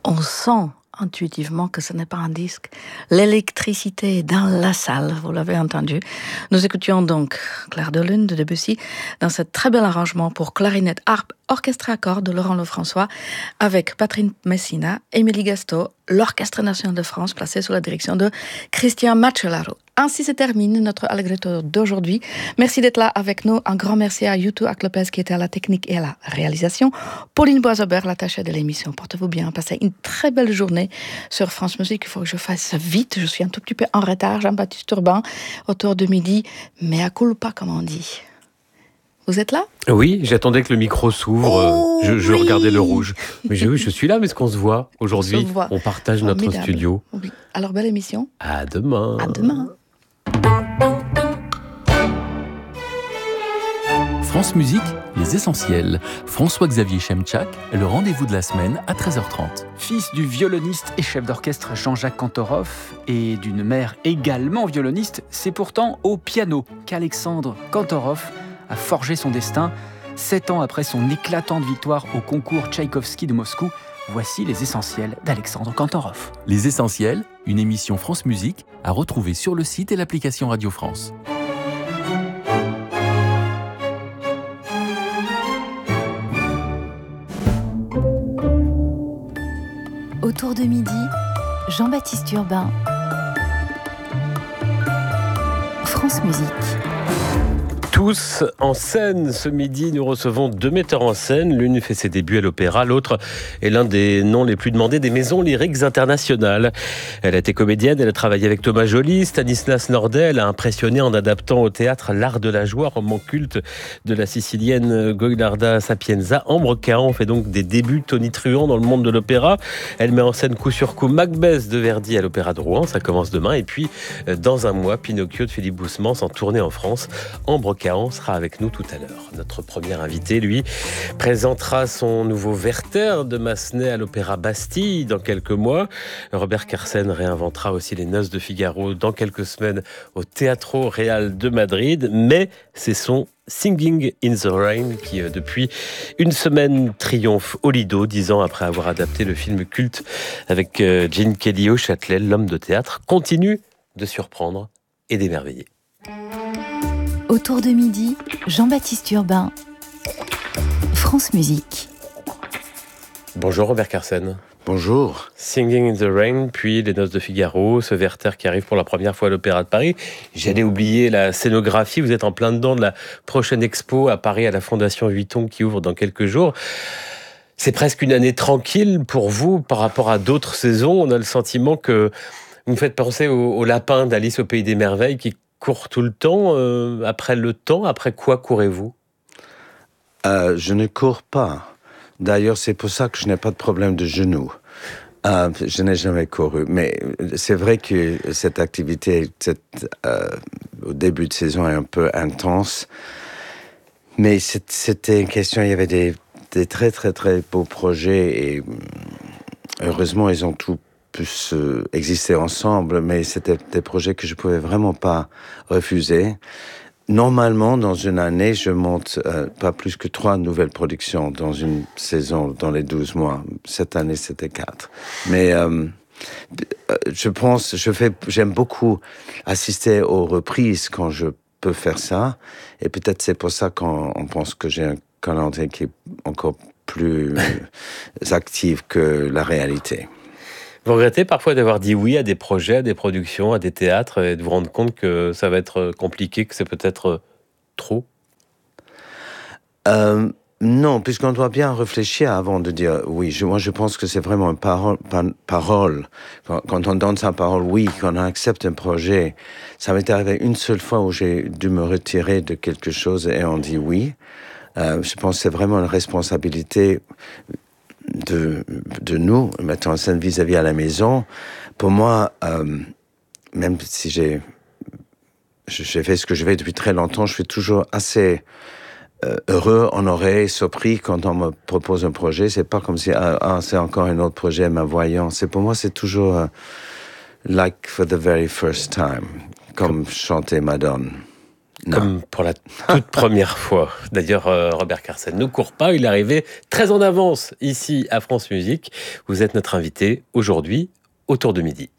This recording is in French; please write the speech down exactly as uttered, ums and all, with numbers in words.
on sent intuitivement que ce n'est pas un disque. L'électricité est dans la salle, vous l'avez entendu. Nous écoutions donc Clair de Lune de Debussy dans ce très bel arrangement pour clarinette, harpe, orchestre à cordes de Laurent Lefrançois avec Patrick Messina, Émilie Gastaud, l'Orchestre national de France placé sous la direction de Christian Macellaro. Ainsi se termine notre Allegretto d'aujourd'hui. Merci d'être là avec nous. Un grand merci à Yutu Aklopez qui était à la technique et à la réalisation. Pauline Boisobert, l'attachée de l'émission. Portez-vous bien. Passez une très belle journée sur France Musique. Il faut que je fasse ça vite. Je suis un tout petit peu en retard. Jean-Baptiste Urbain, autour de midi. Mais à culpa, comme on dit. Vous êtes là ? Oui, j'attendais que le micro s'ouvre. Oh, je je oui. regardais le rouge. Mais je, je suis là, mais est-ce qu'on se voit aujourd'hui ? On se voit. On partage notre Formidable. studio. Oui. Alors, belle émission. À demain. À demain. France Musique, les essentiels. François-Xavier Chemchak, le rendez-vous de la semaine à treize heures trente. Fils du violoniste et chef d'orchestre Jean-Jacques Kantorov et d'une mère également violoniste, c'est pourtant au piano qu'Alexandre Kantorov a forgé son destin. Sept ans après son éclatante victoire au concours Tchaïkovski de Moscou, voici les essentiels d'Alexandre Kantorov. Les essentiels, une émission France Musique à retrouver sur le site et l'application Radio France. Autour de midi, Jean-Baptiste Urbain. France Musique. Tous en scène. Ce midi, nous recevons deux metteurs en scène. L'une fait ses débuts à l'opéra, l'autre est l'un des noms les plus demandés des maisons lyriques internationales. Elle a été comédienne, elle a travaillé avec Thomas Joly, Stanislas Nordet. Elle a impressionné en adaptant au théâtre L'Art de la joie, roman culte de la sicilienne Goilarda Sapienza. Ambre Cahan fait donc des débuts tonitruants dans le monde de l'opéra. Elle met en scène coup sur coup Macbeth de Verdi à l'Opéra de Rouen. Ça commence demain. Et puis, dans un mois, Pinocchio de Philippe Boussemans en tournée en France. Ambre Cahan sera avec nous tout à l'heure. Notre premier invité, lui, présentera son nouveau Werther de Massenet à l'Opéra Bastille dans quelques mois. Robert Carsen réinventera aussi les Noces de Figaro dans quelques semaines au Teatro Real de Madrid. Mais c'est son Singing in the Rain qui, euh, depuis une semaine, triomphe au Lido, dix ans après avoir adapté le film culte avec euh, Gene Kelly au Châtelet. L'homme de théâtre continue de surprendre et d'émerveiller. Autour de midi, Jean-Baptiste Urbain. France Musique. Bonjour Robert Carsen. Bonjour. Singing in the Rain, puis Les Noces de Figaro, ce Werther qui arrive pour la première fois à l'Opéra de Paris. J'allais oublier la scénographie, vous êtes en plein dedans de la prochaine expo à Paris à la Fondation Vuitton qui ouvre dans quelques jours. C'est presque une année tranquille pour vous par rapport à d'autres saisons. On a le sentiment que vous me faites penser au, au lapin d'Alice au Pays des Merveilles qui court tout le temps. Euh, après le temps, après quoi courez-vous ? euh, Je ne cours pas. D'ailleurs, c'est pour ça que je n'ai pas de problème de genoux. Euh, je n'ai jamais couru. Mais c'est vrai que cette activité, cette, euh, au début de saison, est un peu intense. Mais c'était une question, il y avait des, des très, très, très beaux projets. Et heureusement, ils ont tout pu exister ensemble, mais c'était des projets que je pouvais vraiment pas refuser. Normalement, dans une année, je monte euh, pas plus que trois nouvelles productions dans une saison, dans les douze mois. Cette année, c'était quatre. Mais euh, je pense, je fais, j'aime beaucoup assister aux reprises quand je peux faire ça. Et peut-être c'est pour ça qu'on on pense que j'ai un calendrier qui est encore plus actif que la réalité. Vous regrettez parfois d'avoir dit oui à des projets, à des productions, à des théâtres, et de vous rendre compte que ça va être compliqué, que c'est peut-être trop ? euh, Non, puisqu'on doit bien réfléchir avant de dire oui. Je, moi, je pense que c'est vraiment une parole. parole. Quand, quand on donne sa parole, oui, quand on accepte un projet. Ça m'est arrivé une seule fois où j'ai dû me retirer de quelque chose et on dit oui. Euh, je pense que c'est vraiment une responsabilité de, de nous, mettant en scène vis-à-vis à la maison. Pour moi, euh, même si j'ai, j'ai fait ce que je fais depuis très longtemps, je suis toujours assez euh, heureux, honoré, surpris quand on me propose un projet. C'est pas comme si, ah, ah c'est encore un autre projet, ma voyant. C'est, pour moi, c'est toujours euh, like for the very first time, comme chanter Madone. Non. Comme pour la toute première fois. D'ailleurs, euh, Robert Carsen ne court pas, il est arrivé très en avance ici à France Musique. Vous êtes notre invité aujourd'hui autour de midi.